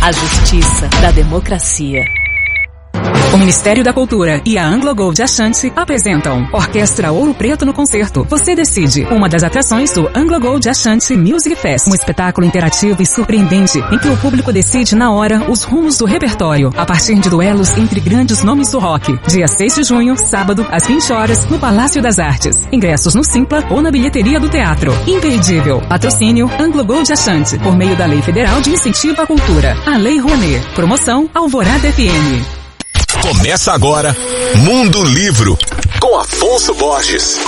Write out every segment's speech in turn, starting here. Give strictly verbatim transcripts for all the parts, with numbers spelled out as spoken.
A justiça da democracia. O Ministério da Cultura e a Anglo Gold Ashanti apresentam Orquestra Ouro Preto no Concerto. Você decide, uma das atrações do Anglo Gold Ashanti Music Fest. Um espetáculo interativo e surpreendente em que o público decide na hora os rumos do repertório, a partir de duelos entre grandes nomes do rock. Dia seis de junho, sábado, às vinte horas, no Palácio das Artes. Ingressos no Simpla ou na bilheteria do teatro. Imperdível. Patrocínio Anglo Gold Ashanti, por meio da Lei Federal de Incentivo à Cultura, a Lei Rouanet. Promoção Alvorada F M. Começa agora Mundo Livro, com Afonso Borges.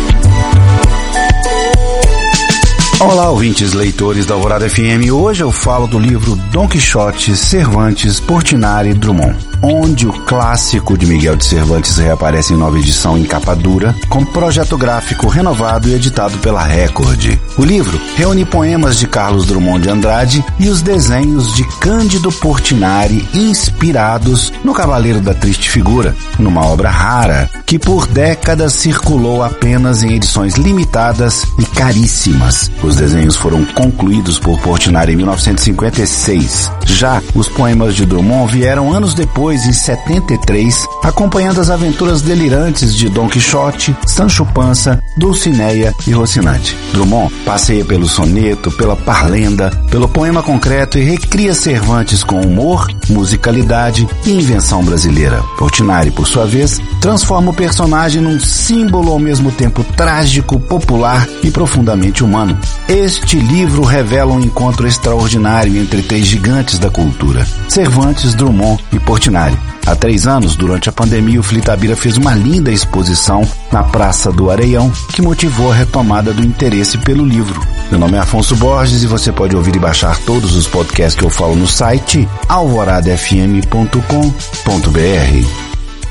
Olá, ouvintes leitores da Alvorada F M. Hoje eu falo do livro Dom Quixote, Cervantes, Portinari e Drummond, onde o clássico de Miguel de Cervantes reaparece em nova edição em capa dura, com projeto gráfico renovado e editado pela Record. O livro reúne poemas de Carlos Drummond de Andrade e os desenhos de Cândido Portinari, inspirados no Cavaleiro da Triste Figura, numa obra rara que por décadas circulou apenas em edições limitadas e caríssimas. Os desenhos foram concluídos por Portinari em mil novecentos e cinquenta e seis. Já os poemas de Drummond vieram anos depois, em setenta e três, acompanhando as aventuras delirantes de Dom Quixote, Sancho Panza, Dulcinea e Rocinante. Drummond passeia pelo soneto, pela parlenda, pelo poema concreto e recria Cervantes com humor, musicalidade e invenção brasileira. Portinari, por sua vez, transforma o personagem num símbolo ao mesmo tempo trágico, popular e profundamente humano. Este livro revela um encontro extraordinário entre três gigantes da cultura: Cervantes, Drummond e Portinari. Há três anos, durante a pandemia, o Flitabira fez uma linda exposição na Praça do Areião, que motivou a retomada do interesse pelo livro. Meu nome é Afonso Borges e você pode ouvir e baixar todos os podcasts que eu falo no site alvorada f m ponto com ponto b r.